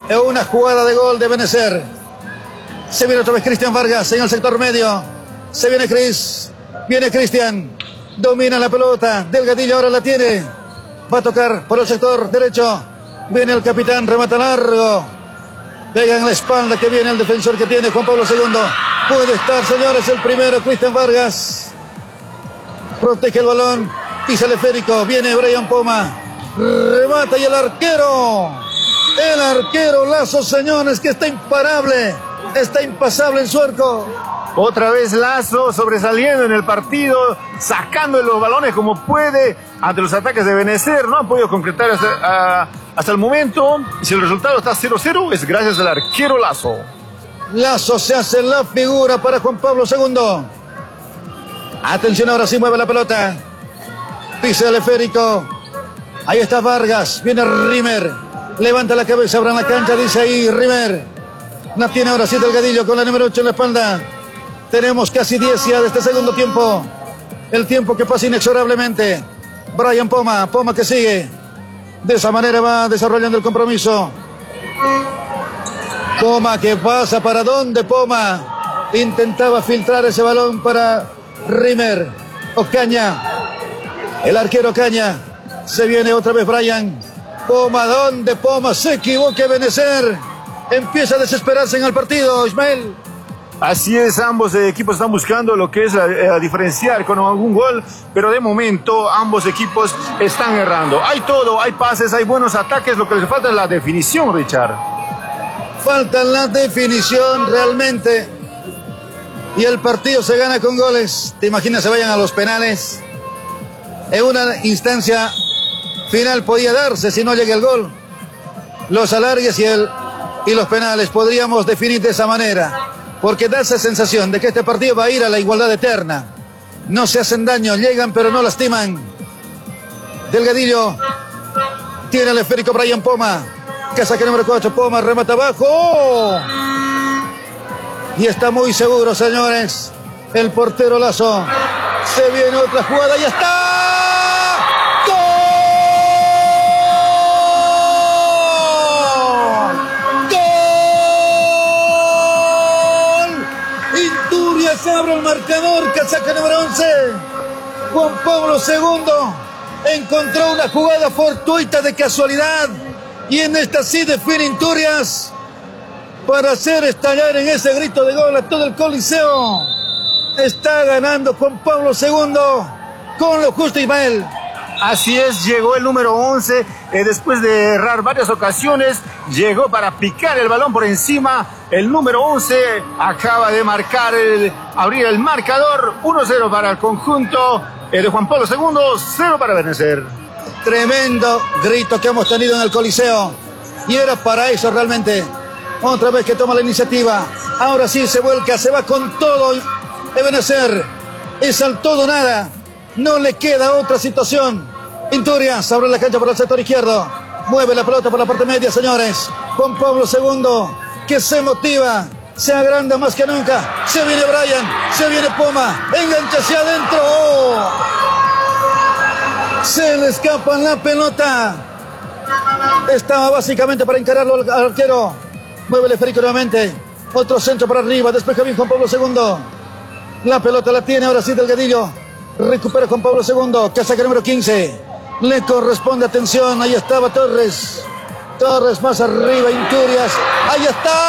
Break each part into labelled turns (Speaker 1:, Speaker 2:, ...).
Speaker 1: en una jugada de gol de Benecer. Se viene otra vez Cristian Vargas en el sector medio. Se viene Cris. Viene Cristian. Domina la pelota. Delgadillo ahora la tiene. Va a tocar por el sector derecho. Viene el capitán. Remata largo. Pega en la espalda que viene el defensor que tiene Juan Pablo II. Puede estar, señores, el primero, Cristian Vargas. Protege el balón. Pisa el esférico. Viene Brian Poma. Remata y el arquero. El arquero Lazo, señores, que está imparable. Está impasable en su arco.
Speaker 2: Otra vez Lazo sobresaliendo en el partido, sacando los balones como puede ante los ataques de Benecer. No han podido concretar hasta el momento. Si el resultado está 0-0 es gracias al arquero Lazo.
Speaker 1: Lazo se hace la figura para Juan Pablo II. Atención, ahora sí mueve la pelota. Pisa el esférico. Ahí está Vargas. Viene Rimer. Levanta la cabeza, abran la cancha, dice ahí Rimer. La tiene ahora sí Delgadillo con la número 8 en la espalda. Tenemos casi 10 ya de este segundo tiempo. El tiempo que pasa inexorablemente. Brian Poma. Poma que sigue. De esa manera va desarrollando el compromiso. Poma que pasa. ¿Para dónde Poma? Intentaba filtrar ese balón para Rimer. Ocaña. El arquero Ocaña. Se viene otra vez Brian. Poma, ¿dónde Poma? Se equivoca Benecer. Empieza a desesperarse en el partido, Ismael.
Speaker 2: Así es, ambos equipos están buscando lo que es diferenciar con algún gol, pero de momento ambos equipos están errando. Hay todo, hay pases, hay buenos ataques, lo que les falta es la definición, Richard.
Speaker 1: Falta la definición realmente. Y el partido se gana con goles. ¿Te imaginas se vayan a los penales? En una instancia final podía darse si no llega el gol. Los alargues y los penales podríamos definir de esa manera. Porque da esa sensación de que este partido va a ir a la igualdad eterna. No se hacen daño, llegan pero no lastiman. Delgadillo tiene el esférico Brian Poma. Que saque número 4, Poma remata abajo. ¡Oh! Y está muy seguro, señores. El portero Lazo. Se viene otra jugada y está. Se abre el marcador, casaca número 11. Juan Pablo II encontró una jugada fortuita de casualidad y en esta sí define Inturias para hacer estallar en ese grito de gol a todo el Coliseo. Está ganando Juan Pablo II con lo justo, Ismael.
Speaker 2: Así es, llegó el número 11, después de errar varias ocasiones, llegó para picar el balón por encima. El número 11 acaba de marcar, abrir el marcador, 1-0 para el conjunto de Juan Pablo II, 0 para Benecer.
Speaker 1: Tremendo grito que hemos tenido en el Coliseo. Y era para eso realmente. Otra vez que toma la iniciativa. Ahora sí se vuelca, se va con todo de Benecer. Es al todo nada. No le queda otra situación. Inturias abre la cancha por el sector izquierdo. Mueve la pelota por la parte media, señores. Juan Pablo II, que se motiva, se agranda más que nunca. Se viene Brian, se viene Poma. Engancha hacia adentro. ¡Oh! Se le escapa la pelota. Estaba básicamente para encararlo al arquero. Mueve el esférico nuevamente. Otro centro para arriba. Despeja bien Juan Pablo II. La pelota la tiene ahora sí Delgadillo. Recupera Juan Pablo II, que saca número 15. Le corresponde, atención, ahí estaba Torres. Torres más arriba, Inturias. ¡Ahí está!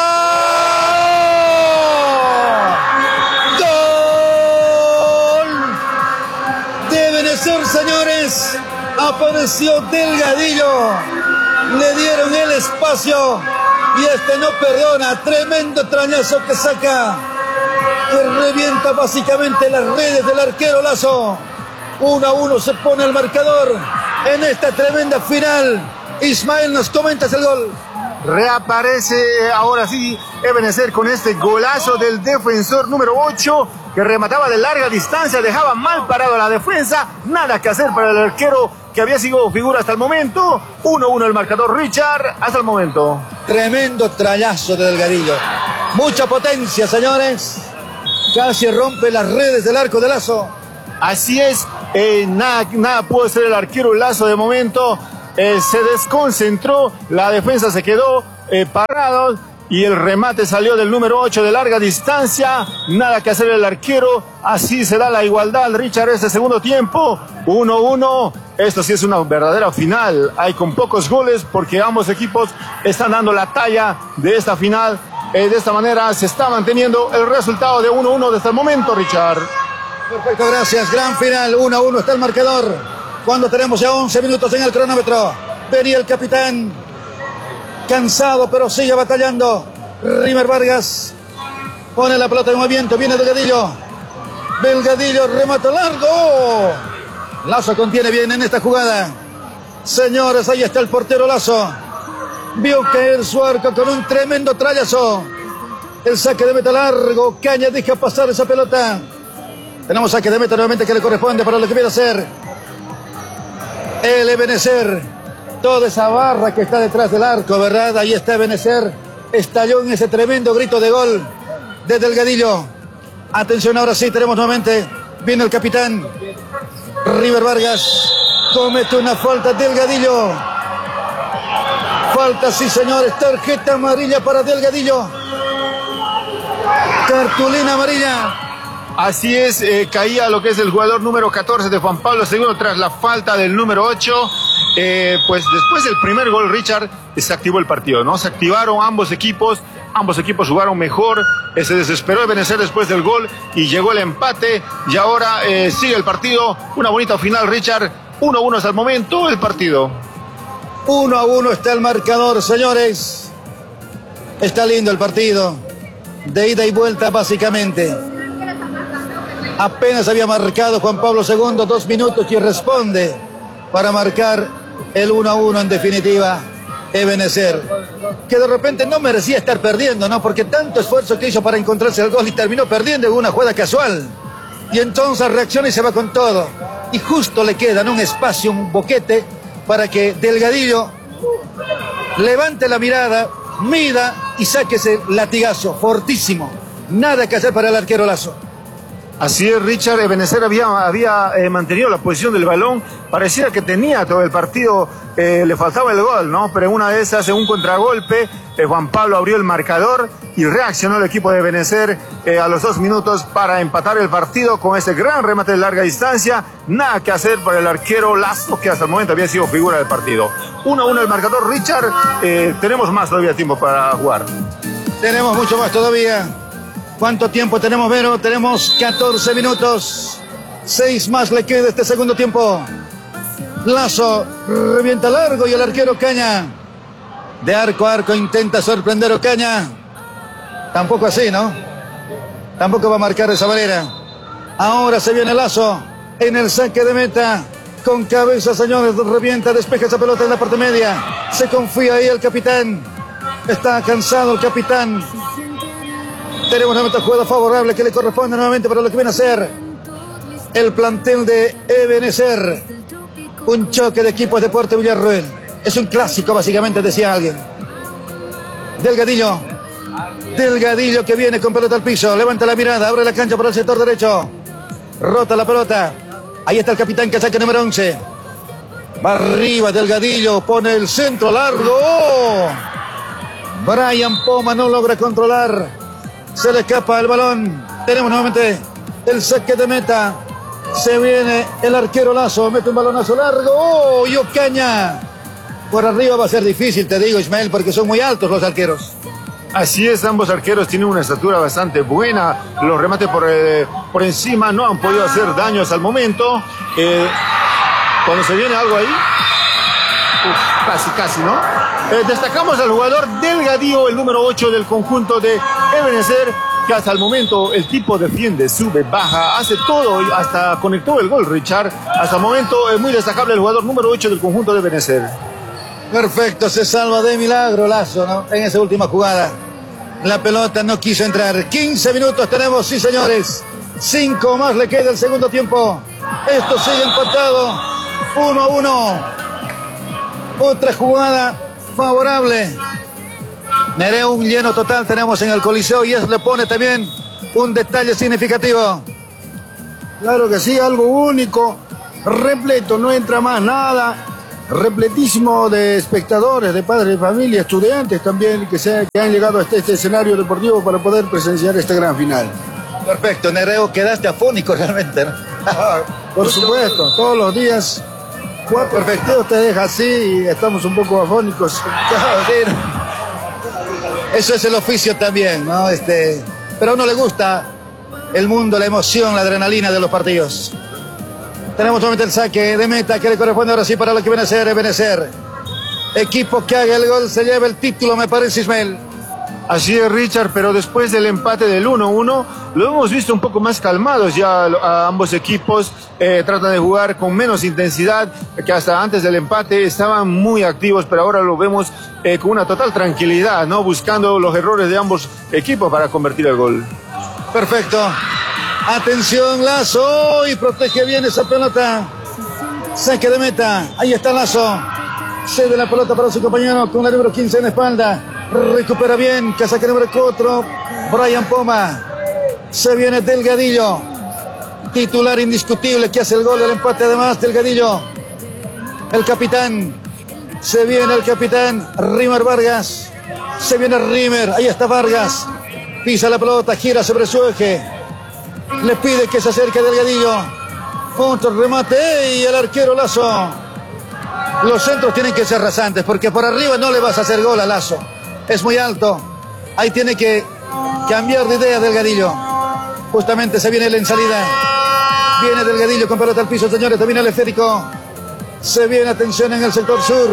Speaker 1: ¡Gol! Deben de ser, señores. Apareció Delgadillo. Le dieron el espacio. Y este no perdona. Tremendo trañazo que saca. Que revienta básicamente las redes del arquero Lazo. 1-1 se pone el marcador en esta tremenda final. Ismael, nos comentas el gol.
Speaker 2: Reaparece ahora sí Benecer con este golazo del defensor número 8 que remataba de larga distancia, dejaba mal parado la defensa. Nada que hacer para el arquero que había sido figura hasta el momento. 1-1 el marcador, Richard, hasta el momento.
Speaker 1: Tremendo trayazo de Delgadillo. Mucha potencia, señores. Casi rompe las redes del arco de Lazo.
Speaker 2: Así es, nada pudo hacer el arquero Lazo de momento. se desconcentró, la defensa se quedó parado y el remate salió del número 8 de larga distancia. Nada que hacer el arquero, así se da la igualdad, Richard, este segundo tiempo, 1-1. Esto sí es una verdadera final, hay con pocos goles porque ambos equipos están dando la talla de esta final. De esta manera se está manteniendo el resultado de 1-1 desde el momento, Richard.
Speaker 1: Perfecto, gracias. Gran final, 1-1 está el marcador. Cuando tenemos ya 11 minutos en el cronómetro. Venía el capitán, cansado, pero sigue batallando. Rimer Vargas pone la pelota en movimiento. Viene Delgadillo. Delgadillo, remata largo. Lazo contiene bien en esta jugada. Señores, ahí está el portero Lazo. Vio caer su arco con un tremendo trayazo. El saque de meta largo. Caña deja pasar esa pelota. Tenemos saque de meta nuevamente que le corresponde para lo que viene a ser el Ebenezer. Toda esa barra que está detrás del arco, ¿verdad? Ahí está Ebenezer. Estalló en ese tremendo grito de gol de Delgadillo. Atención, ahora sí tenemos nuevamente. Viene el capitán. River Vargas comete una falta. Delgadillo. Falta, sí, señores. Tarjeta amarilla para Delgadillo. Cartulina amarilla.
Speaker 2: Así es, caía lo que es el jugador número 14 de Juan Pablo II tras la falta del número 8. Pues después del primer gol, Richard, se activó el partido, ¿no? Se activaron ambos equipos jugaron mejor, se desesperó Ebenezer después del gol y llegó el empate y ahora sigue el partido. Una bonita final, Richard. 1-1 hasta el momento el partido.
Speaker 1: 1-1 está el marcador, señores. Está lindo el partido. De ida y vuelta, básicamente. Apenas había marcado Juan Pablo II 2 minutos y responde para marcar el 1-1 en definitiva. Ebenezer, que de repente no merecía estar perdiendo, ¿no? Porque tanto esfuerzo que hizo para encontrarse el gol y terminó perdiendo en una jugada casual. Y entonces reacciona y se va con todo. Y justo le queda, ¿no?, un espacio, un boquete para que Delgadillo levante la mirada, mida y saque ese latigazo fortísimo. Nada que hacer para el arquero Lazo.
Speaker 2: Así es, Richard. Ebenezer había mantenido la posición del balón, parecía que tenía todo el partido, le faltaba el gol, ¿no? Pero en una de esas, en un contragolpe, Juan Pablo abrió el marcador y reaccionó el equipo de Ebenezer a los 2 minutos para empatar el partido con ese gran remate de larga distancia. Nada que hacer para el arquero Lazo, que hasta el momento había sido figura del partido. 1-1 el marcador, Richard. Tenemos más todavía tiempo para jugar.
Speaker 1: Tenemos mucho más todavía. ¿Cuánto tiempo tenemos, Vero? Tenemos 14 minutos. 6 más le queda este segundo tiempo. Lazo revienta largo y el arquero Caña. De arco a arco intenta sorprender Ocaña. Tampoco así, ¿no? Tampoco va a marcar de esa manera. Ahora se viene Lazo en el saque de meta. Con cabeza, señores, revienta, despeja esa pelota en la parte media. Se confía ahí el capitán. Está cansado el capitán. Tenemos una jugada favorable que le corresponde nuevamente para lo que viene a ser el plantel de Ebenezer. Un choque de equipos de Puerto Villarroel. Es un clásico, básicamente, decía alguien. Delgadillo. Delgadillo que viene con pelota al piso. Levanta la mirada, abre la cancha por el sector derecho. Rota la pelota. Ahí está el capitán que saca número 11. Va arriba Delgadillo, pone el centro largo. ¡Oh! Brian Poma no logra controlar. Se le escapa el balón. Tenemos nuevamente el saque de meta. Se viene el arquero Lazo. Mete un balonazo largo. ¡Oh! Y Ocaña. Por arriba va a ser difícil, te digo, Ismael, porque son muy altos los arqueros.
Speaker 2: Así es, ambos arqueros tienen una estatura bastante buena. Los remates por encima no han podido hacer daño hasta el momento. Cuando se viene algo ahí, casi, ¿no? Destacamos al jugador Delgadillo, el número 8 del conjunto de Ebenezer, que hasta el momento el tipo defiende, sube, baja, hace todo y hasta conectó el gol, Richard. Hasta el momento es muy destacable el jugador número 8 del conjunto de Ebenezer.
Speaker 1: Perfecto, se salva de milagro Lazo, ¿no? En esa última jugada. La pelota no quiso entrar. 15 minutos tenemos, sí, señores. 5 más le queda el segundo tiempo. Esto sigue empatado. 1-1. Otra jugada favorable. Nereo, un lleno total tenemos en el Coliseo y eso le pone también un detalle significativo.
Speaker 3: Claro que sí, algo único, repleto, no entra más nada. repletísimo de espectadores, de padres de familia, estudiantes también, que han llegado hasta este escenario deportivo para poder presenciar esta gran final.
Speaker 1: Perfecto, Nereo, quedaste afónico realmente, ¿no?
Speaker 3: Por supuesto, todos los días, 4 partidos te deja así y estamos un poco afónicos.
Speaker 1: Eso es el oficio también, ¿no? Pero a uno le gusta el mundo, la emoción, la adrenalina de los partidos. Tenemos nuevamente el saque de meta que le corresponde ahora sí para lo que viene a ser Benecer. Equipo que haga el gol se lleva el título, me parece, Ismael.
Speaker 2: Así es, Richard, pero después del empate del 1-1, lo hemos visto un poco más calmados ya a ambos equipos. Tratan de jugar con menos intensidad, que hasta antes del empate estaban muy activos, pero ahora lo vemos con una total tranquilidad, ¿no? Buscando los errores de ambos equipos para convertir el gol.
Speaker 1: Perfecto. Atención, Lazo, y protege bien esa pelota. Saque de meta, ahí está Lazo. Cede la pelota para su compañero con la número 15 en la espalda. Recupera bien, casaca número 4, Brian Poma. Se viene Delgadillo, titular indiscutible que hace el gol del empate, además Delgadillo. El capitán, se viene el capitán Rimer Vargas. Se viene Rimer, ahí está Vargas. Pisa la pelota, gira sobre su eje. Le pide que se acerque Delgadillo. Contra el remate y el arquero Lazo. Los centros tienen que ser rasantes porque por arriba no le vas a hacer gol a Lazo. Es muy alto. Ahí tiene que cambiar de idea Delgadillo. Justamente se viene él en salida. Viene Delgadillo con pelota al piso, señores. También el esférico. Se viene, atención, en el sector sur.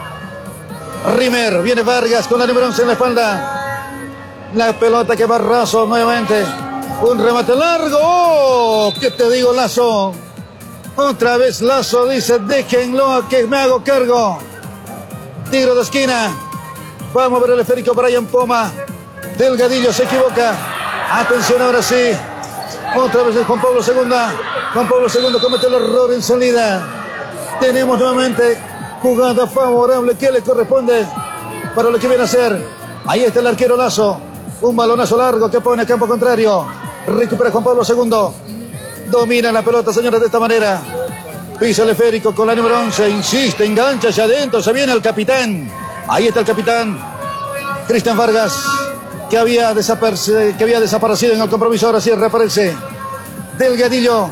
Speaker 1: Rimer. Viene Vargas con la número 11 en la espalda. La pelota que va raso nuevamente. Un remate largo. ¡Oh! ¿Qué te digo, Lazo? Otra vez Lazo dice, déjenlo que me hago cargo. Tiro de esquina. Vamos a ver el esférico, Brian Poma. Delgadillo se equivoca. Atención ahora sí. Otra vez el Juan Pablo II. Juan Pablo II comete el error en salida. Tenemos nuevamente jugada favorable que le corresponde para lo que viene a ser. Ahí está el arquero Lazo. Un balonazo largo que pone a campo contrario. Recupera Juan Pablo II. Domina la pelota, señores, de esta manera. Pisa el esférico con la número 11. Insiste, engancha hacia adentro. Se viene el capitán. Ahí está el capitán Cristian Vargas, que había desaparecido en el compromiso. Ahora sí reaparece. Delgadillo.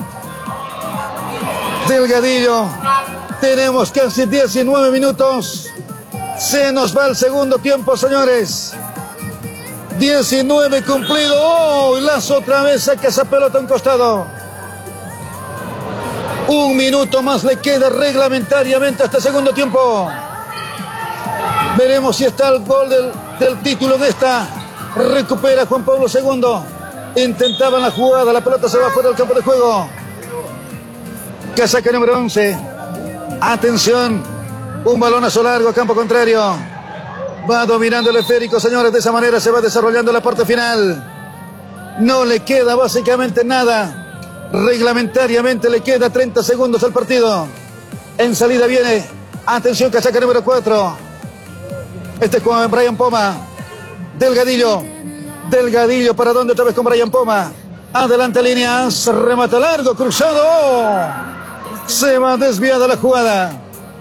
Speaker 1: Tenemos casi 19 minutos. Se nos va el segundo tiempo, señores. 19 cumplido. ¡Oh! Lazo otra vez saca esa pelota a un costado. 1 minuto más le queda reglamentariamente a este segundo tiempo. Veremos si está el gol del título en esta. Recupera Juan Pablo II. Intentaban la jugada, la pelota se va fuera del campo de juego. Casaca número 11. Atención. Un balonazo largo a campo contrario. Va dominando el esférico, señores. De esa manera se va desarrollando la parte final. No le queda básicamente nada. Reglamentariamente le queda 30 segundos al partido. En salida viene. Atención, casaca número 4. Este es con Brian Poma. Delgadillo para dónde otra vez con Brian Poma. Adelante líneas. Remata largo, cruzado. Se va desviada la jugada.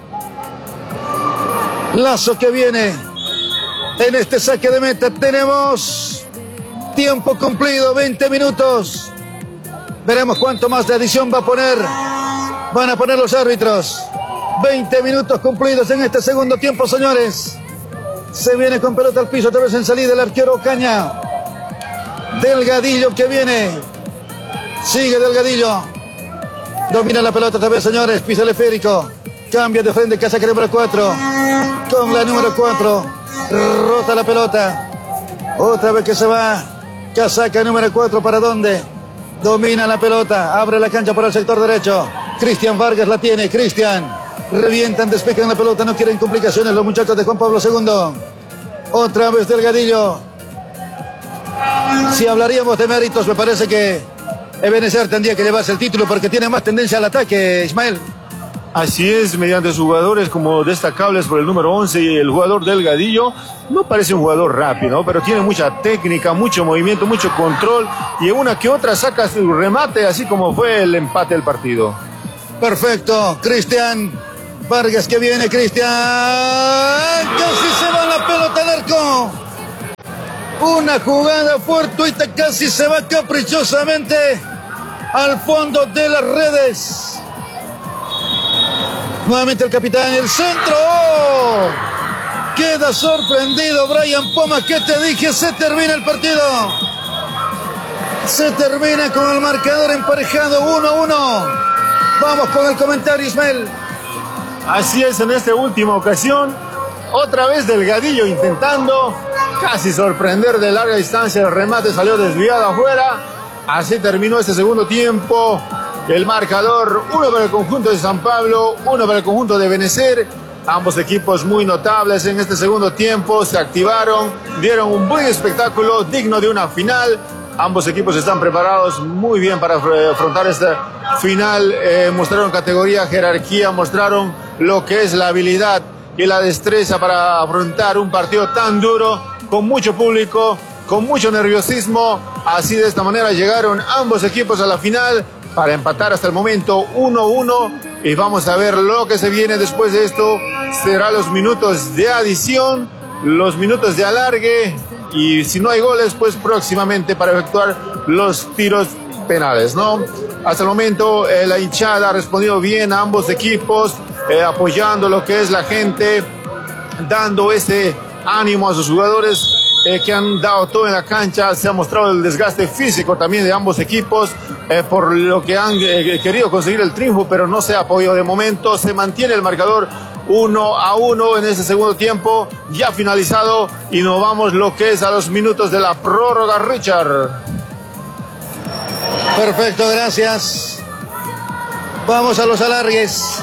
Speaker 1: Lazo que viene en este saque de meta. Tenemos tiempo cumplido, 20 minutos. Veremos cuánto más de adición van a poner los árbitros. 20 minutos cumplidos en este segundo tiempo, señores. Se viene con pelota al piso, otra vez en salida el arquero Ocaña. Delgadillo que viene. Sigue Delgadillo. Domina la pelota otra vez, señores. Pisa el esférico. Cambia de frente, casaca número 4. Con la número 4. Rota la pelota. Otra vez que se va. Casaca número 4, ¿para dónde? Domina la pelota. Abre la cancha por el sector derecho. Cristian Vargas la tiene. Cristian. Revientan, despejan la pelota, no quieren complicaciones los muchachos de Juan Pablo II. Otra vez Delgadillo. Si hablaríamos de méritos, me parece que Benecer tendría que llevarse el título porque tiene más tendencia al ataque, Ismael.
Speaker 2: Así es, mediante sus jugadores como destacables por el número 11 y el jugador Delgadillo. No parece un jugador rápido, ¿no? Pero tiene mucha técnica, mucho movimiento, mucho control y una que otra saca su remate, así como fue el empate del partido.
Speaker 1: Perfecto, Cristian Vargas que viene, Cristian. Casi se va la pelota al arco. Una jugada fortuita, casi se va caprichosamente al fondo de las redes. Nuevamente el capitán, el centro. Queda sorprendido Brian Poma. ¿Qué te dije? Se termina el partido. Se termina con el marcador emparejado 1-1. Vamos con el comentario, Ismael.
Speaker 2: Así es, en esta última ocasión, otra vez Delgadillo intentando casi sorprender de larga distancia. El remate salió desviado afuera. Así terminó este segundo tiempo. El marcador, uno para el conjunto de San Pablo, uno para el conjunto de Benecer. Ambos equipos muy notables en este segundo tiempo. Se activaron, dieron un buen espectáculo digno de una final. Ambos equipos están preparados muy bien para afrontar esta final. Mostraron categoría, jerarquía, mostraron lo que es la habilidad y la destreza para afrontar un partido tan duro, con mucho público, con mucho nerviosismo. Así, de esta manera llegaron ambos equipos a la final para empatar hasta el momento 1-1. Y vamos a ver lo que se viene después de esto. Será los minutos de adición, los minutos de alargue. Y si no hay goles, pues próximamente para efectuar los tiros penales, ¿no? Hasta el momento la hinchada ha respondido bien a ambos equipos, apoyando lo que es la gente, dando ese ánimo a sus jugadores que han dado todo en la cancha. Se ha mostrado el desgaste físico también de ambos equipos por lo que han querido conseguir el triunfo, pero no se ha podido de momento. Se mantiene el marcador 1-1 en ese segundo tiempo, ya finalizado, y nos vamos lo que es a los minutos de la prórroga, Richard.
Speaker 1: Perfecto, gracias. Vamos a los alargues.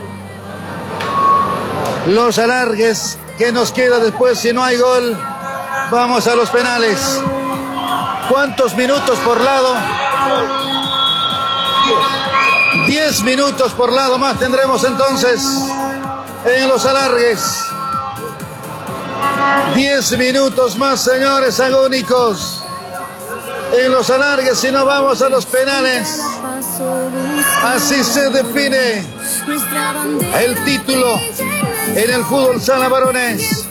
Speaker 1: Los alargues que nos queda después si no hay gol. Vamos a los penales. ¿Cuántos minutos por lado? 10 minutos por lado más tendremos entonces en los alargues. 10 minutos más, señores agónicos, en los alargues, si no vamos a los penales. Así se define el título en el fútbol sala varones.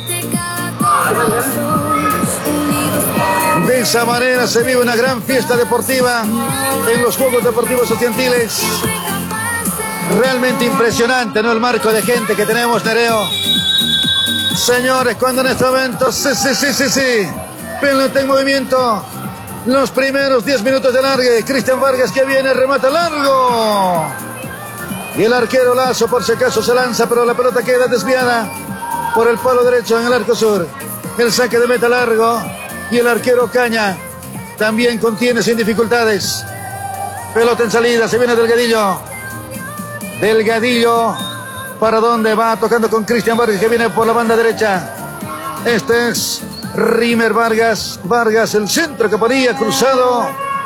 Speaker 1: De esa manera se vive una gran fiesta deportiva en los Juegos Deportivos Estudiantiles. Realmente impresionante, ¿no? El marco de gente que tenemos, Nereo. Señores, cuando en este momento, sí. Pelota en movimiento. Los primeros 10 minutos de largue. Cristian Vargas que viene, remata largo. Y el arquero Lazo, por si acaso, se lanza, pero la pelota queda desviada por el palo derecho en el arco sur. El saque de meta largo. Y el arquero Caña también contiene sin dificultades. Pelota en salida, se viene Delgadillo. Delgadillo, ¿para dónde va? Tocando con Cristian Vargas que viene por la banda derecha. Este es Rimer Vargas. Vargas, el centro que ponía cruzado.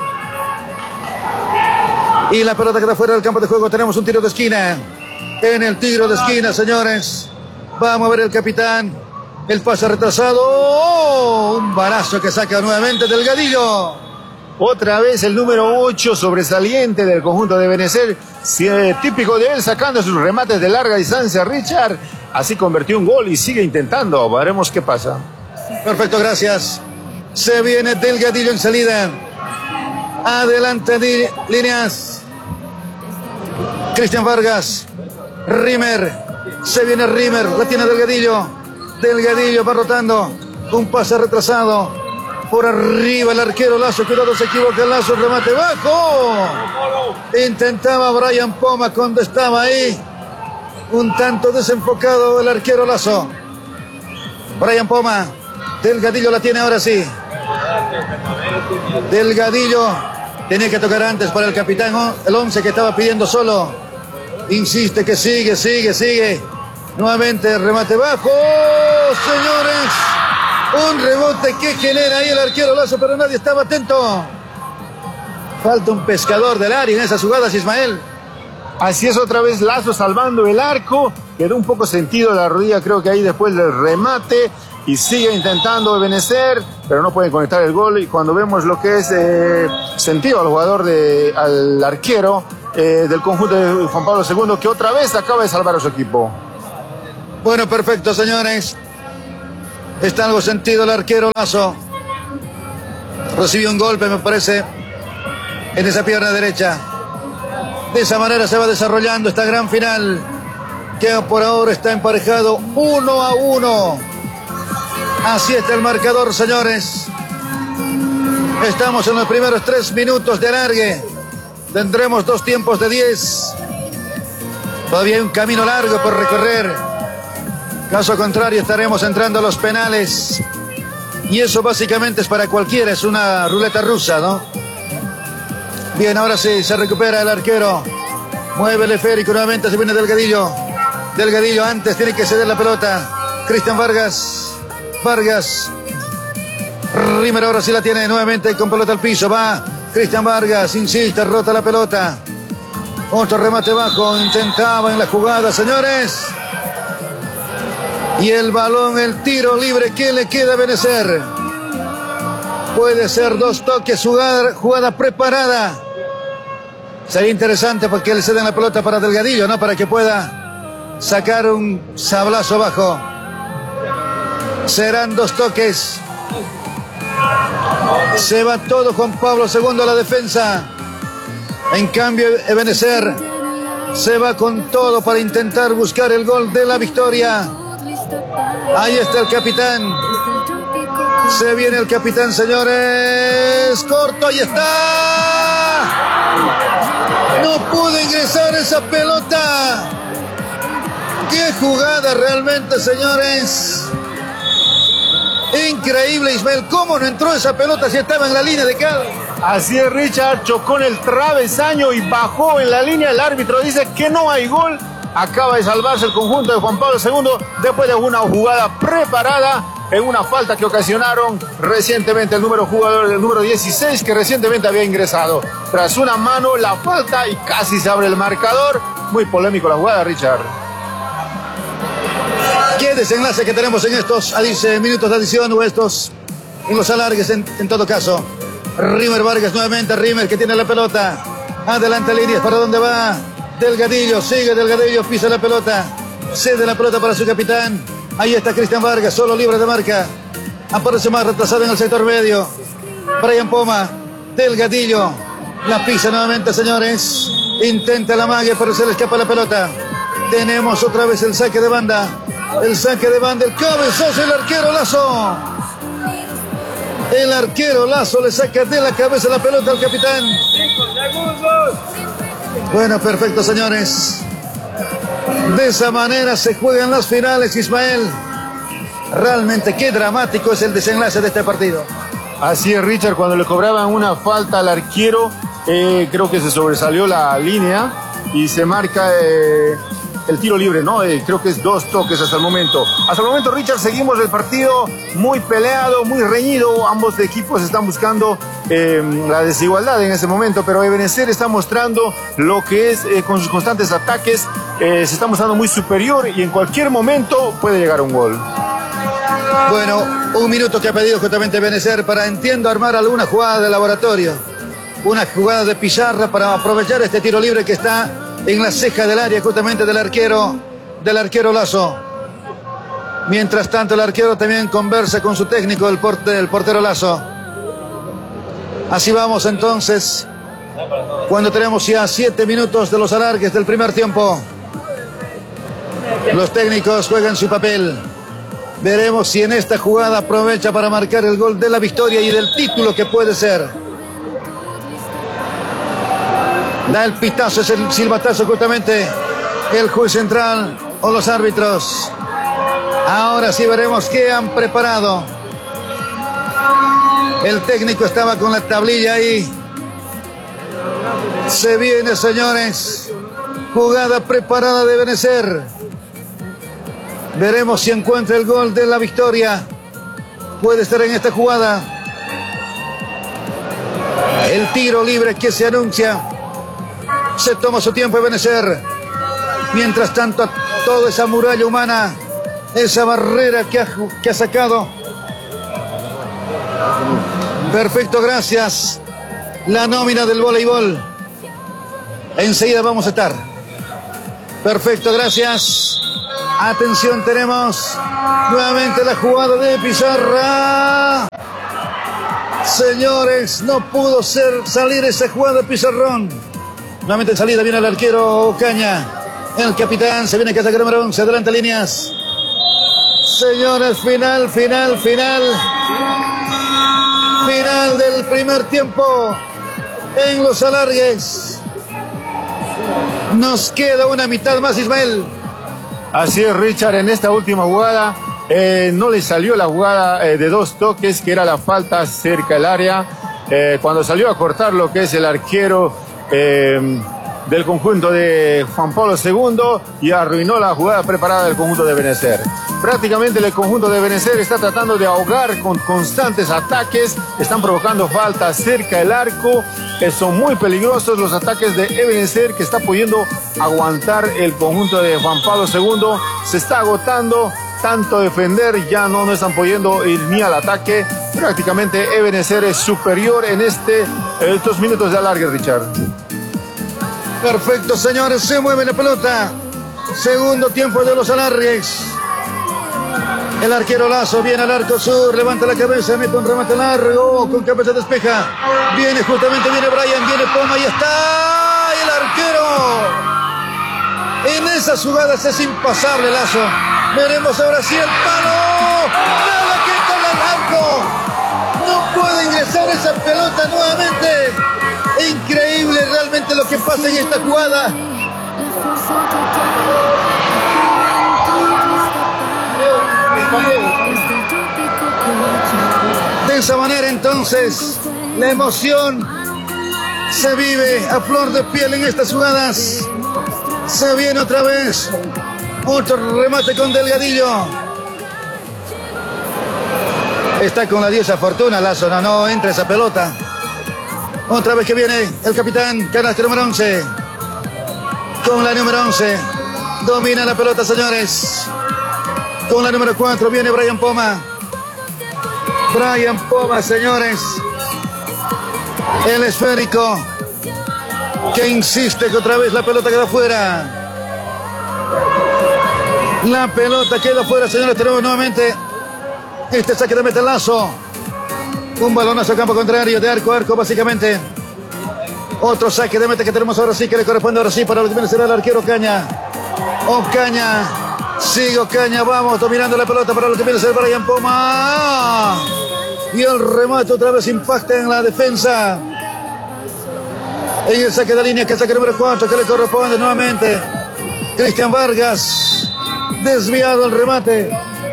Speaker 1: Y la pelota queda fuera del campo de juego. Tenemos un tiro de esquina. En el tiro de esquina, señores. Vamos a ver el capitán. El pase retrasado. ¡Oh! Un balazo que saca nuevamente Delgadillo.
Speaker 2: Otra vez el número 8 sobresaliente del conjunto de Benecer, típico de él, sacando sus remates de larga distancia, Richard. Así convirtió un gol y sigue intentando. Veremos qué pasa.
Speaker 1: Perfecto, gracias. Se viene Delgadillo en salida. Adelante líneas. Cristian Vargas. Rimer. Se viene Rimer. La tiene Delgadillo. Delgadillo va rotando. Un pase retrasado. Por arriba el arquero Lazo, cuidado, se equivoca el Lazo, el remate bajo. Intentaba Brian Poma cuando estaba ahí. Un tanto desenfocado el arquero Lazo. Brian Poma. Delgadillo la tiene ahora sí. Delgadillo tenía que tocar antes para el capitán, el 11 que estaba pidiendo solo. Insiste que sigue. Nuevamente remate bajo, señores. Un rebote que genera ahí el arquero Lazo, pero nadie estaba atento. Falta un pescador del área en esas jugadas, Ismael.
Speaker 2: Así es, otra vez Lazo salvando el arco. Quedó un poco sentido la rodilla, creo que ahí después del remate. y sigue intentando Ebenezer, pero no pueden conectar el gol. Y cuando vemos lo que es sentido al jugador, al arquero del conjunto de Juan Pablo II, que otra vez acaba de salvar a su equipo.
Speaker 1: Bueno, perfecto, señores. Está algo sentido el arquero Lazo. Recibió un golpe, me parece, en esa pierna derecha. De esa manera se va desarrollando esta gran final, que por ahora está emparejado 1-1. Así está el marcador, señores. Estamos en los primeros 3 minutos de alargue. Tendremos 2 tiempos de 10. Todavía hay un camino largo por recorrer. Caso contrario, estaremos entrando a los penales. Y eso básicamente es para cualquiera, es una ruleta rusa, ¿no? Bien, ahora sí, se recupera el arquero. Mueve el esférico, nuevamente se viene Delgadillo. Delgadillo antes tiene que ceder la pelota. Cristian Vargas. Rimmer ahora sí la tiene nuevamente con pelota al piso. Va Cristian Vargas, insiste, rota la pelota. Otro remate bajo, intentaba en la jugada, señores. Y el balón, el tiro libre que le queda a Ebenezer. Puede ser 2 toques, jugada preparada. Sería interesante porque le ceden la pelota para Delgadillo, ¿no? Para que pueda sacar un sablazo bajo. Serán 2 toques. Se va todo Juan Pablo II a la defensa. En cambio, Ebenezer se va con todo para intentar buscar el gol de la victoria. Ahí está el capitán. Se viene el capitán, señores. Corto, ahí está. No pudo ingresar esa pelota. Qué jugada realmente, señores. Increíble, Ismael. ¿Cómo no entró esa pelota si estaba en la línea de cal?
Speaker 2: Así es, Richard. Chocó en el travesaño y bajó en la línea. El árbitro dice que no hay gol. Acaba de salvarse el conjunto de Juan Pablo II después de una jugada preparada en una falta que ocasionaron recientemente el jugador del número 16, que recientemente había ingresado. Tras una mano, la falta y casi se abre el marcador. Muy polémico la jugada, Richard.
Speaker 1: ¿Qué desenlace que tenemos en estos minutos de adición o estos en los alargues en todo caso? Rimmer Vargas nuevamente, Rimmer que tiene la pelota. Adelante líneas, ¿para dónde va? Delgadillo, sigue Delgadillo, pisa la pelota. Cede la pelota para su capitán. Ahí está Cristian Vargas, solo libre de marca. Aparece más retrasado en el sector medio. Brian Poma, Delgadillo. La pisa nuevamente, señores. Intenta la magia, pero se le escapa la pelota. Tenemos otra vez el saque de banda. El saque de banda, el cabezazo, el arquero Lazo. El arquero Lazo le saca de la cabeza la pelota al capitán.
Speaker 4: 5 segundos.
Speaker 1: Bueno, perfecto, señores. De esa manera se juegan las finales, Ismael. Realmente qué dramático es el desenlace de este partido.
Speaker 2: Así es, Richard, cuando le cobraban una falta al arquero, creo que se sobresalió la línea y se marca el tiro libre, ¿no? Creo que es 2 toques hasta el momento. Hasta el momento, Richard, seguimos el partido muy peleado, muy reñido. Ambos equipos están buscando la desigualdad en ese momento, pero Ebenezer está mostrando lo que es con sus constantes ataques. Se está mostrando muy superior y en cualquier momento puede llegar a un gol.
Speaker 1: Bueno, 1 minuto que ha pedido justamente Ebenezer para, entiendo, armar alguna jugada de laboratorio. Una jugada de pizarra para aprovechar este tiro libre que está en la ceja del área justamente del arquero Lazo. Mientras tanto, el arquero también conversa con su técnico, el portero Lazo. Así vamos entonces, cuando tenemos ya 7 minutos de los alargues del primer tiempo. Los técnicos juegan su papel. Veremos si en esta jugada aprovecha para marcar el gol de la victoria y del título que puede ser. Da el pitazo, es el silbatazo justamente el juez central o los árbitros. Ahora sí veremos qué han preparado. El técnico estaba con la tablilla ahí. Se viene, señores. Jugada preparada de Ebenezer. Veremos si encuentra el gol de la victoria. Puede estar en esta jugada. El tiro libre que se anuncia. Se toma su tiempo Ebenezer. Mientras tanto, toda esa muralla humana esa barrera que ha sacado. Perfecto, gracias. La nómina del voleibol. Enseguida vamos a estar. Perfecto, gracias. Atención, tenemos nuevamente la jugada de Pizarra. Señores, no pudo salir esa jugada de Pizarrón. Nuevamente en salida viene el arquero Ocaña. El capitán se viene que ataca número 11. Adelante líneas. Señores, final del primer tiempo en los alargues. Nos queda una mitad más, Ismael.
Speaker 2: Así es, Richard, en esta última jugada no le salió la jugada de 2 toques, que era la falta cerca del área. Cuando salió a cortar lo que es el arquero del conjunto de Juan Pablo II, y arruinó la jugada preparada del conjunto de Benecer. Prácticamente el conjunto de Benecer está tratando de ahogar con constantes ataques, están provocando faltas cerca del arco, son muy peligrosos los ataques de Benecer, que está pudiendo aguantar el conjunto de Juan Pablo II, se está agotando, tanto defender, ya no están pudiendo ir ni al ataque. Prácticamente Benecer es superior en estos minutos de alargue, Richard.
Speaker 1: Perfecto, señores, se mueve la pelota. Segundo tiempo de los alargues. El arquero Lazo viene al arco sur, levanta la cabeza, mete un remate largo, con cabeza despeja. Viene Brian, viene Poma y está el arquero. En esas jugadas es impasable Lazo. Veremos ahora sí el palo. Nada que con el arco. No puede ingresar esa pelota nuevamente. Increíble realmente lo que pasa en esta jugada. De esa manera entonces la emoción se vive a flor de piel en estas jugadas. Se viene otra vez otro remate con Delgadillo. Está con la diosa Fortuna Lazo, no entra esa pelota. Otra vez que viene el capitán, canasta número 11. Con la número 11 domina la pelota, señores. Con la número 4 viene Brian Poma. Brian Poma, señores. El esférico que insiste que otra vez la pelota queda fuera. La pelota queda fuera, señores. Tenemos nuevamente este saque de meta Lazo. Un balonazo a campo contrario, de arco a arco, básicamente. Otro saque de meta que tenemos ahora sí, que le corresponde ahora sí para lo que viene a ser el arquero Ocaña. Sigue Ocaña, vamos, dominando la pelota para lo que viene a ser Brian Poma. Y el remate otra vez impacta en la defensa. En el saque de línea, que saque número 4, que le corresponde nuevamente Cristian Vargas. Desviado el remate.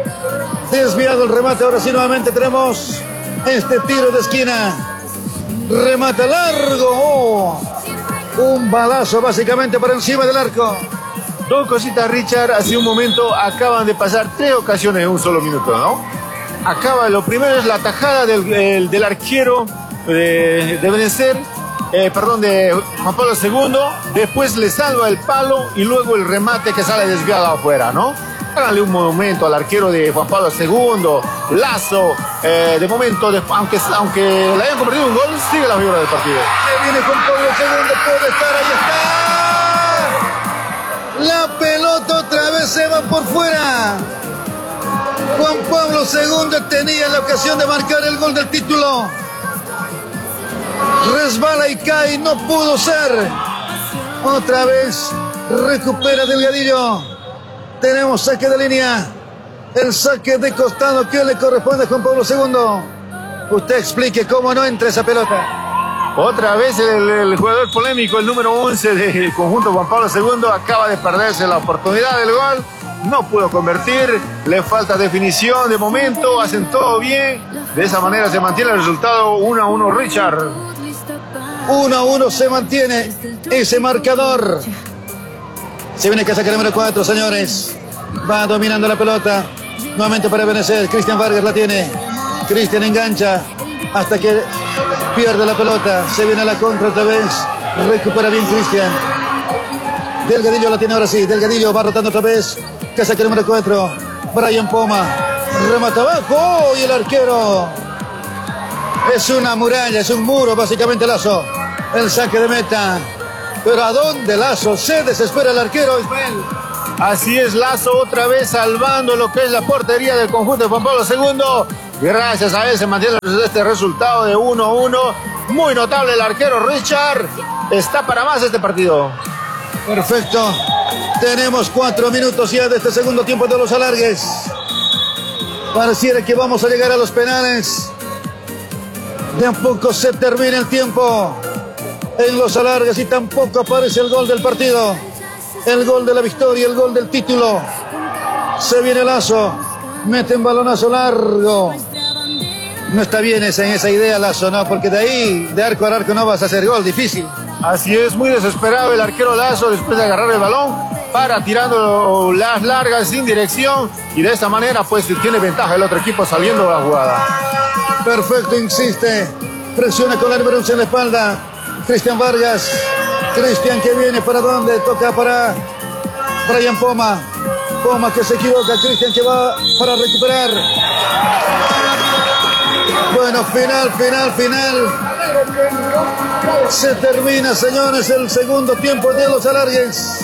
Speaker 1: Ahora sí nuevamente tenemos este tiro de esquina. Remata largo. Un balazo básicamente por encima del arco.
Speaker 2: Dos cositas, Richard. Hace un momento acaban de pasar 3 ocasiones en un solo minuto, ¿no? Lo primero es la tajada del arquero de Benecer, de Juan Pablo II. Después le salva el palo y luego el remate que sale desviado afuera, ¿no? Háganle un monumento al arquero de Juan Pablo II, Lazo. De momento, aunque le hayan convertido un gol, sigue la figura del partido.
Speaker 1: Se viene Juan Pablo II, puede estar, ahí está. La pelota otra vez se va por fuera. Juan Pablo II tenía la ocasión de marcar el gol del título. Resbala y cae, no pudo ser. Otra vez recupera Delgadillo. Tenemos saque de línea. El saque de costado que le corresponde a Juan Pablo II. Usted explique cómo no entra esa pelota.
Speaker 2: Otra vez el jugador polémico, el número 11 del conjunto Juan Pablo II, acaba de perderse la oportunidad del gol. No pudo convertir, le falta definición de momento, hacen todo bien. De esa manera se mantiene el resultado 1-1, Richard.
Speaker 1: 1-1 se mantiene ese marcador. Se viene que saca el número 4, señores. Va dominando la pelota. Nuevamente para Benecer. Cristian Vargas la tiene. Cristian engancha hasta que pierde la pelota. Se viene a la contra otra vez. Recupera bien Cristian. Delgadillo la tiene ahora sí. Delgadillo va rotando otra vez. Que saca el número 4. Brian Poma. Remata abajo. Y el arquero. Es una muralla, es un muro básicamente Lazo. El saque de meta. Pero ¿a dónde Lazo? Se desespera el arquero, Ismael.
Speaker 2: Así es, Lazo otra vez salvando lo que es la portería del conjunto de Juan Pablo II. Gracias a él se mantiene este resultado de 1-1. Muy notable el arquero Richard. Está para más este partido.
Speaker 1: Perfecto. Tenemos 4 minutos ya de este segundo tiempo de los alargues. Pareciera que vamos a llegar a los penales. De a poco se termina el tiempo en los alargues y tampoco aparece el gol del partido. El gol de la victoria, el gol del título. Se viene Lazo. Mete un balonazo largo. No está bien en esa idea, Lazo, ¿no? Porque de ahí, de arco a arco, no vas a hacer gol, difícil.
Speaker 2: Así es, muy desesperado el arquero Lazo después de agarrar el balón, para tirando las largas sin dirección, y de esta manera pues tiene ventaja el otro equipo saliendo de la jugada.
Speaker 1: Perfecto, insiste, presiona con la número 11 en la espalda, Cristian Vargas. Cristian que viene para dónde, toca para Brian Poma. Poma que se equivoca, Cristian que va para recuperar. Bueno, final. Se termina, señores, el segundo tiempo de los alargues.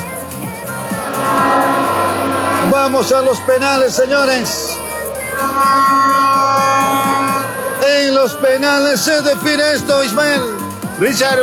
Speaker 1: Vamos a los penales, señores. En los penales se define esto, Ismael.
Speaker 2: Richard,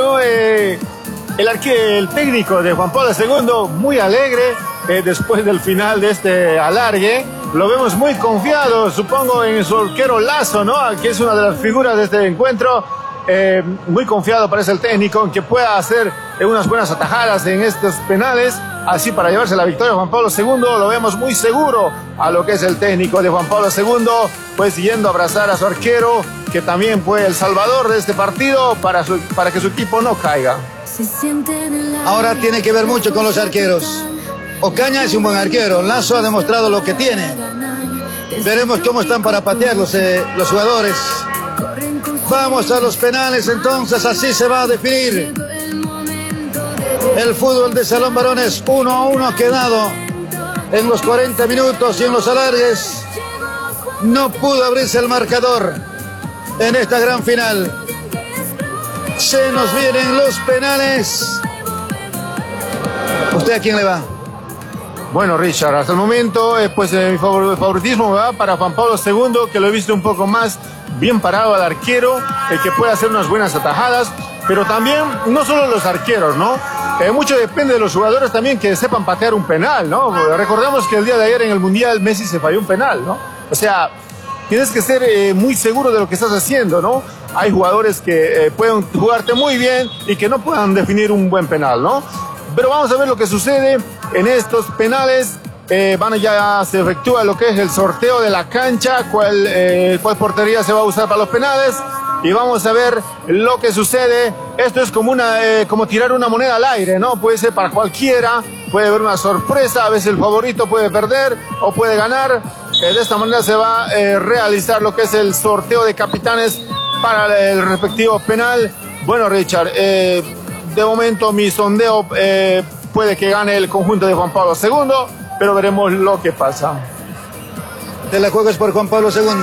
Speaker 2: el técnico de Juan Pablo II, muy alegre después del final de este alargue. Lo vemos muy confiado, supongo, en su arquero Lazo, ¿no? Que es una de las figuras de este encuentro. Muy confiado parece el técnico en que pueda hacer unas buenas atajadas en estos penales, así para llevarse la victoria. Juan Pablo II lo vemos muy seguro a lo que es el técnico de Juan Pablo II, pues yendo a abrazar a su arquero, que también fue el salvador de este partido para que su equipo no caiga.
Speaker 1: Ahora tiene que ver mucho con los arqueros. Ocaña es un buen arquero, Lazo ha demostrado lo que tiene. Veremos cómo están para patear los jugadores. Vamos a los penales, entonces así se va a definir el fútbol de Salón Varones. 1-1 ha quedado en los 40 minutos y en los alargues no pudo abrirse el marcador en esta gran final. Se nos vienen los penales. ¿Usted a quién le va?
Speaker 2: Bueno, Richard, hasta el momento, mi favoritismo va para Juan Pablo II, que lo he visto un poco más bien parado al arquero, que puede hacer unas buenas atajadas, pero también, no solo los arqueros, ¿no? Mucho depende de los jugadores también que sepan patear un penal, ¿no? Recordemos que el día de ayer en el Mundial Messi se falló un penal, ¿no? O sea, tienes que ser muy seguro de lo que estás haciendo, ¿no? Hay jugadores que pueden jugarte muy bien y que no puedan definir un buen penal, ¿no? Pero vamos a ver lo que sucede en estos penales. Ya se efectúa lo que es el sorteo de la cancha, cuál portería se va a usar para los penales, y vamos a ver lo que sucede. Esto es como tirar una moneda al aire, ¿no? Puede ser para cualquiera, puede haber una sorpresa, a veces el favorito puede perder o puede ganar. De esta manera se va a realizar lo que es el sorteo de capitanes para el respectivo penal. Bueno, Richard, de momento mi sondeo puede que gane el conjunto de Juan Pablo II, pero veremos lo que pasa.
Speaker 1: Te la juegas por Juan Pablo II.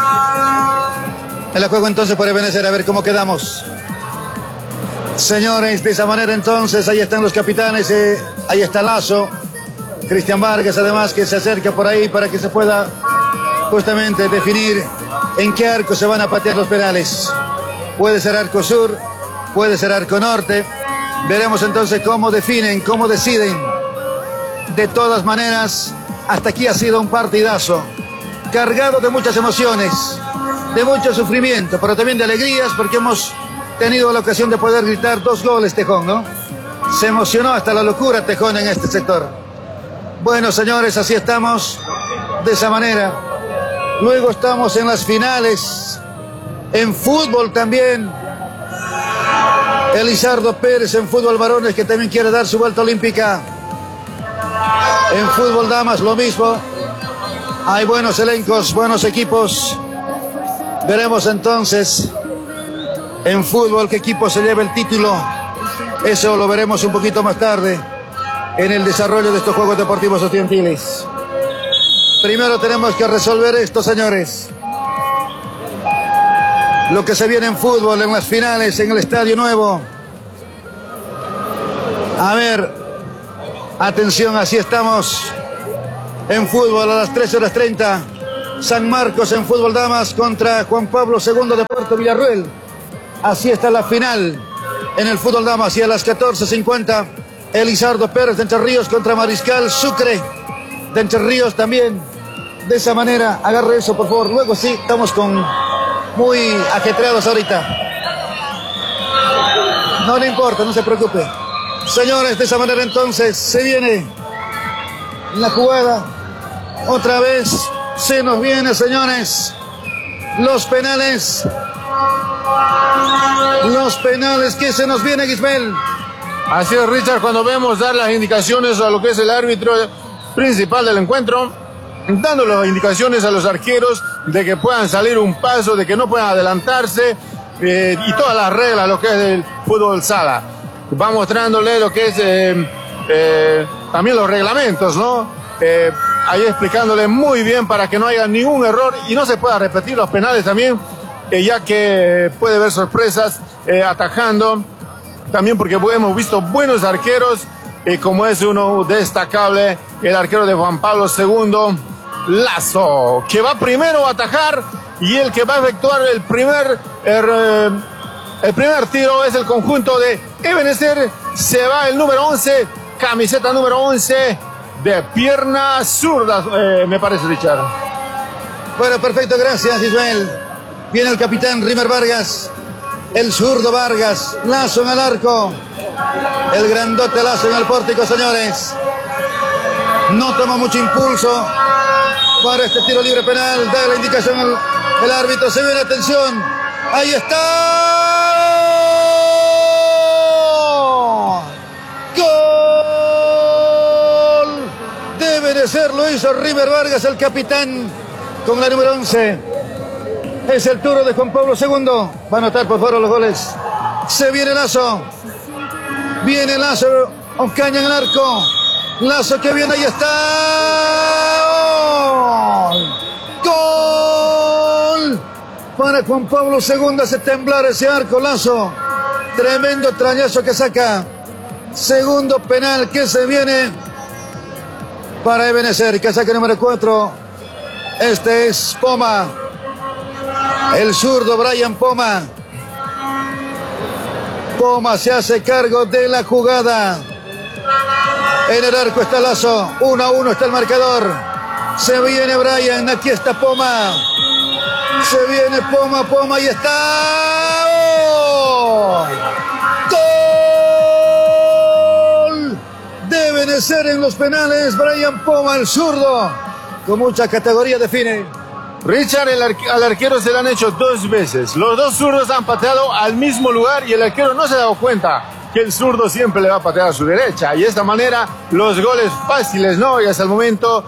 Speaker 1: Te la juego entonces por Ebenezer, a ver cómo quedamos. Señores, de esa manera entonces, ahí están los capitanes, ahí está Lazo, Cristian Vargas, además, que se acerca por ahí para que se pueda justamente definir en qué arco se van a patear los penales. Puede ser arco sur, puede ser arco norte. Veremos entonces cómo definen, cómo deciden. De todas maneras, hasta aquí ha sido un partidazo, cargado de muchas emociones, de mucho sufrimiento, pero también de alegrías, porque hemos tenido la ocasión de poder gritar 2 goles, Tejón, ¿no? Se emocionó hasta la locura Tejón en este sector. Bueno, señores, así estamos, de esa manera. Luego estamos en las finales, en fútbol también. Elizardo Pérez en fútbol varones, que también quiere dar su vuelta olímpica. En fútbol damas lo mismo. Hay buenos elencos, buenos equipos. Veremos entonces en fútbol qué equipo se lleva el título. Eso lo veremos un poquito más tarde en el desarrollo de estos Juegos Deportivos Estudiantiles. Primero tenemos que resolver esto, señores. Lo que se viene en fútbol, en las finales, en el Estadio Nuevo. A ver, atención, así estamos en fútbol a las 13:30. San Marcos en fútbol damas contra Juan Pablo II de Puerto Villarruel. Así está la final en el fútbol damas. Y a las 14:50, Elizardo Pérez de Entre Ríos contra Mariscal Sucre de Entre Ríos también. De esa manera, agarre eso por favor. Luego sí, estamos muy ajetreados ahorita. No le importa, no se preocupe. Señores, de esa manera entonces se viene la jugada. Otra vez se nos viene, señores, los penales. Los penales que se nos viene, Guismel.
Speaker 2: Así es, Richard, cuando vemos dar las indicaciones a lo que es el árbitro principal del encuentro, dando las indicaciones a los arqueros de que puedan salir un paso, de que no puedan adelantarse, y todas las reglas, lo que es el fútbol sala. Va mostrándole lo que es también los reglamentos, ¿no? Ahí explicándole muy bien para que no haya ningún error y no se pueda repetir los penales también, ya que puede haber sorpresas atajando. También porque hemos visto buenos arqueros, como es uno destacable, el arquero de Juan Pablo II, Lazo, que va primero a atajar, y el que va a efectuar el primer tiro es el conjunto de Ebenezer. Se va el número 11, camiseta número 11, de pierna zurda, me parece, Richard.
Speaker 1: Bueno, perfecto, gracias, Ismael. Viene el capitán Rimer Vargas, el zurdo Vargas, Lazo en el arco, el grandote Lazo en el pórtico, señores. No toma mucho impulso para este tiro libre penal. Da la indicación el árbitro. Se viene, atención. Ahí está. ¡Gol! Debe de ser, lo hizo Rimer Vargas, el capitán, con la número 11. Es el turno de Juan Pablo II. Va a anotar por favor los goles. Se viene Lazo. Viene Lazo. Ocaña en el arco. Lazo que viene, ahí está. ¡Gol! Para Juan Pablo II, hace temblar ese arco, Lazo. Tremendo trañazo que saca. Segundo penal que se viene para Ebenezer, que saca el número 4. Este es Poma. El zurdo Brian Poma. Poma se hace cargo de la jugada. En el arco está Lazo. 1-1 está el marcador. Se viene Brian. Aquí está Poma. Se viene Poma. Y está. ¡Oh! ¡Gol! Deben de ser en los penales. Brian Poma, el zurdo. Con mucha categoría define.
Speaker 2: Richard, al arquero se le han hecho 2 veces. Los 2 zurdos han pateado al mismo lugar y el arquero no se ha dado cuenta que el zurdo siempre le va a patear a su derecha. Y de esta manera, los goles fáciles, ¿no? Y hasta el momento,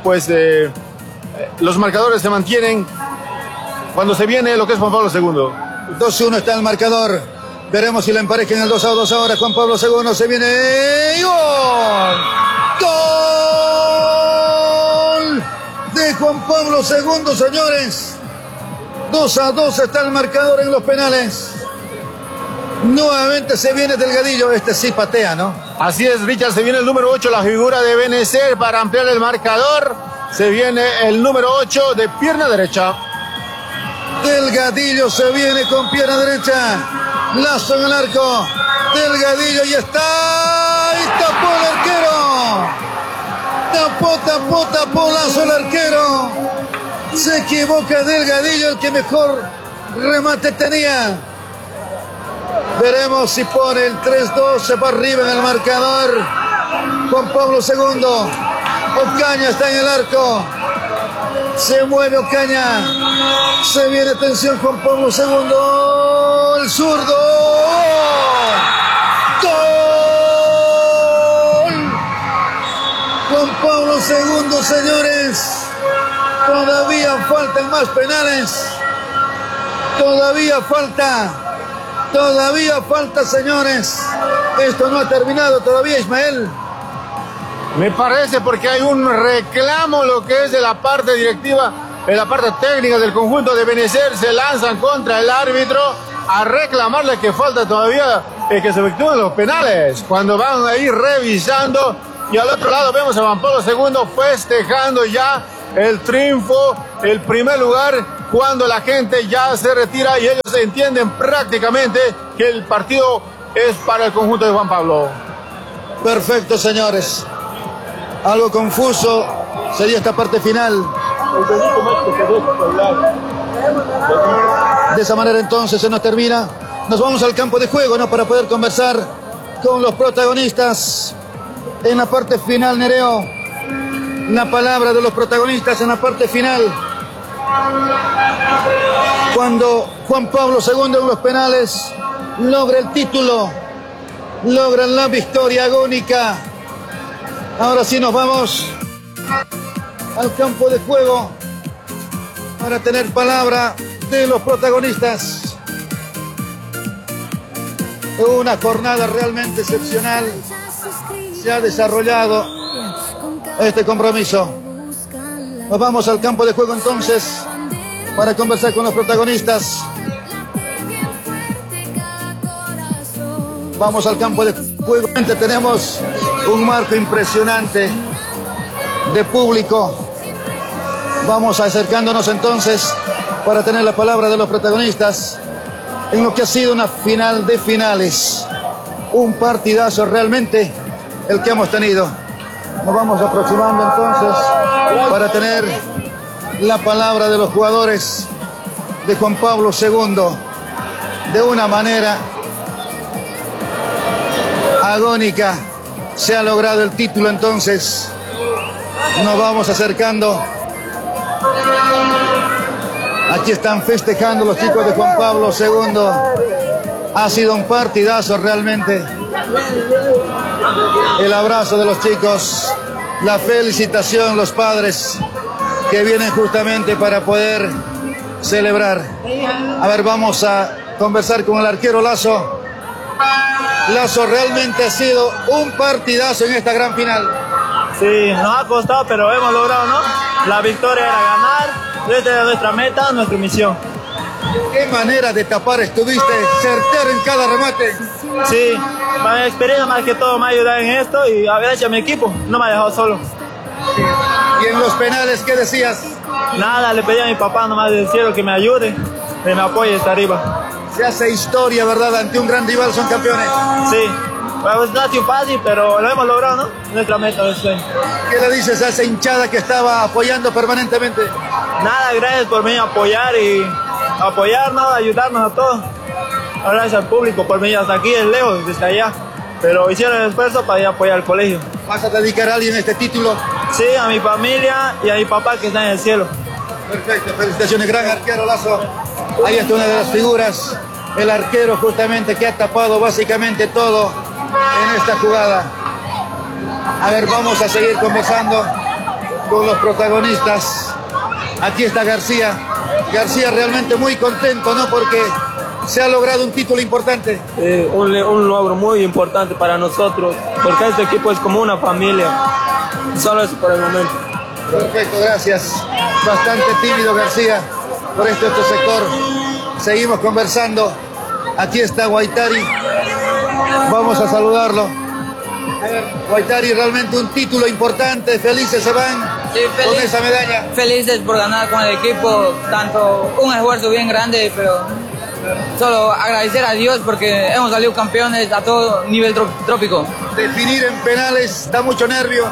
Speaker 2: los marcadores se mantienen cuando se viene lo que es Juan Pablo II.
Speaker 1: 2-1 está el marcador. Veremos si le emparejan el 2-2 ahora. Juan Pablo II se viene. ¡Gol! ¡Gol! De Juan Pablo II, señores. 2-2 está el marcador en los penales. Nuevamente se viene Delgadillo. Este sí patea, ¿no?
Speaker 2: Así es, Richard. Se viene el número 8, la figura de Benecer, para ampliar el marcador. Se viene el número 8 de pierna derecha.
Speaker 1: Delgadillo se viene con pierna derecha. Lazo en el arco. Delgadillo y está. Y tapó el arquero. Tapó Lazo el arquero. Se equivoca Delgadillo, el que mejor remate tenía. Veremos si pone el 3-2, se va arriba en el marcador. Juan Pablo II. Ocaña está en el arco. Se mueve Ocaña. Se viene, atención, Juan Pablo II. El zurdo. ¡Gol! Juan Pablo II, señores. Todavía faltan más penales. Todavía falta, señores. Esto no ha terminado todavía, Ismael.
Speaker 2: Me parece porque hay un reclamo, lo que es de la parte directiva, de la parte técnica del conjunto de Benecer, se lanzan contra el árbitro a reclamarle que falta todavía que se efectúen los penales. Cuando van ahí revisando, y al otro lado vemos a Juan Pablo II festejando ya el triunfo, el primer lugar, cuando la gente ya se retira y ellos entienden prácticamente que el partido es para el conjunto de Juan Pablo.
Speaker 1: Perfecto, señores. Algo confuso sería esta parte final. De esa manera entonces se nos termina. Nos vamos al campo de juego, ¿no? Para poder conversar con los protagonistas en la parte final, Nereo. La palabra de los protagonistas en la parte final. Cuando Juan Pablo II en los penales logra el título, logra la victoria agónica. Ahora sí nos vamos al campo de juego para tener palabra de los protagonistas. Una jornada realmente excepcional se ha desarrollado este compromiso. Nos vamos al campo de juego entonces para conversar con los protagonistas. Vamos al campo de juego. Tenemos un marco impresionante de público. Vamos acercándonos entonces para tener la palabra de los protagonistas en lo que ha sido una final de finales. Un partidazo realmente el que hemos tenido. Nos vamos aproximando entonces para tener la palabra de los jugadores de Juan Pablo II. De una manera agónica se ha logrado el título entonces. Nos vamos acercando. Aquí están festejando los chicos de Juan Pablo II. Ha sido un partidazo realmente. El abrazo de los chicos, la felicitación, los padres que vienen justamente para poder celebrar. A ver, vamos a conversar con el arquero Lazo. Lazo, realmente ha sido un partidazo en esta gran final.
Speaker 5: Sí, nos ha costado, pero hemos logrado, ¿no? La victoria era ganar, esta era nuestra meta, nuestra misión.
Speaker 1: ¿Qué manera de tapar estuviste? Certero en cada remate.
Speaker 5: Sí, mi experiencia más que todo me ha ayudado en esto y gracias a mi equipo, no me ha dejado solo.
Speaker 1: ¿Y en los penales qué decías?
Speaker 5: Nada, le pedí a mi papá nomás del cielo que me ayude, que me apoye hasta arriba.
Speaker 1: Se hace historia, ¿verdad? Ante un gran rival son campeones.
Speaker 5: Sí, pues no ha sido fácil, pero lo hemos logrado, ¿no? Nuestra meta es sueño.
Speaker 1: ¿Qué le dices a esa hinchada que estaba apoyando permanentemente?
Speaker 5: Nada, gracias por venir a apoyar y apoyarnos, ayudarnos a todos. Gracias al público por venir hasta aquí, es lejos, desde allá. Pero hicieron el esfuerzo para ir a apoyar al colegio.
Speaker 1: ¿Vas a dedicar a alguien este título?
Speaker 5: Sí, a mi familia y a mi papá que está en el cielo.
Speaker 1: Perfecto, felicitaciones, gran arquero Lazo. Ahí está una de las figuras, el arquero justamente que ha tapado básicamente todo en esta jugada. A ver, vamos a seguir conversando con los protagonistas. Aquí está García. García realmente muy contento, ¿no? Porque se ha logrado un título importante.
Speaker 5: Un logro muy importante para nosotros, porque este equipo es como una familia. Solo eso por el momento.
Speaker 1: Perfecto, gracias. Bastante tímido García por este otro sector. Seguimos conversando. Aquí está Guaitari. Vamos a saludarlo. Guaitari, realmente un título importante. Felices se van con esa medalla.
Speaker 6: Felices por ganar con el equipo. Tanto un esfuerzo bien grande, pero solo agradecer a Dios porque hemos salido campeones a todo nivel trópico.
Speaker 1: Definir en penales da mucho nervio.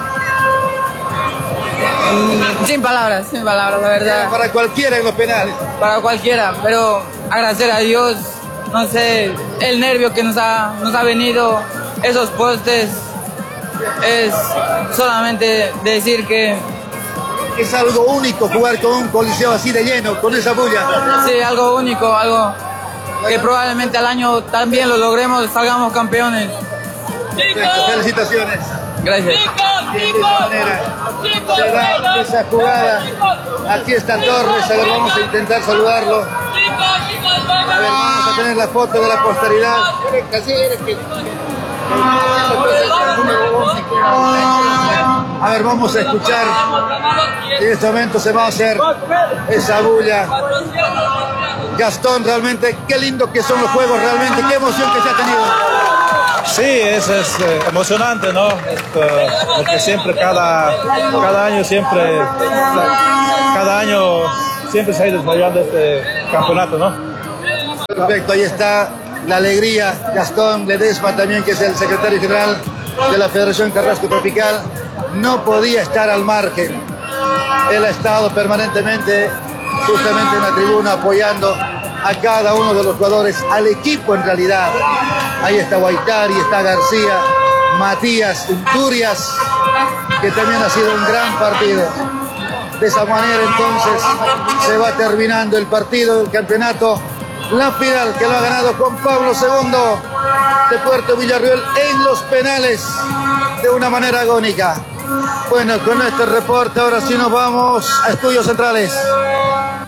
Speaker 6: Sin palabras, la verdad.
Speaker 1: Para cualquiera en los penales.
Speaker 6: Para cualquiera, pero agradecer a Dios, no sé, el nervio que nos ha venido, esos postes, es solamente decir que...
Speaker 1: Es algo único jugar con un coliseo así de lleno, con esa bulla.
Speaker 6: Sí, algo único, algo que probablemente al año también lo logremos, salgamos campeones.
Speaker 1: Perfecto, felicitaciones.
Speaker 6: Gracias.
Speaker 1: De esta manera se da esa jugada. Aquí está Torres, a ver, vamos a intentar saludarlo. A ver, vamos a tener la foto de la posteridad. A ver, vamos a escuchar. En este momento se va a hacer esa bulla. Gastón, realmente, qué lindo que son los juegos, realmente, qué emoción que se ha tenido.
Speaker 7: Sí, es emocionante, ¿no? Porque siempre, cada año siempre se ha ido desarrollando este campeonato, ¿no?
Speaker 1: Perfecto, ahí está la alegría. Gastón Ledesma también, que es el secretario general de la Federación Carrasco Tropical, no podía estar al margen. Él ha estado permanentemente justamente en la tribuna apoyando a cada uno de los jugadores, al equipo en realidad. Ahí está Guaitari, está García, Matías, Unturias, que también ha sido un gran partido. De esa manera entonces se va terminando el partido del campeonato. La final que lo ha ganado Juan Pablo II de Puerto Villarreal en los penales de una manera agónica. Bueno, con este reporte ahora sí nos vamos a Estudios Centrales.